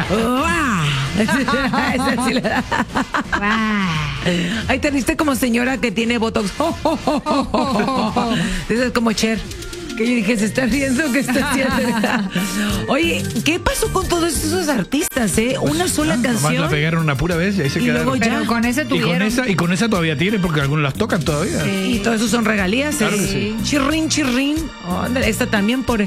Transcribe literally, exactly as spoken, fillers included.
Esa sí la- Ahí te viste como señora que tiene botox. Esa es como Cher. Que yo dije, ¿se está riendo? ¿Qué está haciendo? Oye, ¿qué pasó con todos esos artistas, eh? Una sola Ah, nomás canción. la pegaron una pura vez y ahí se Y quedaron. luego ya. Pero con ese Y con tuvieron. esa, y con esa todavía tienen porque algunos las tocan todavía. Y todo eso son regalías. Claro eh. que sí. Chirrín, chirrín. Oh, ándale, esta también, por ejemplo.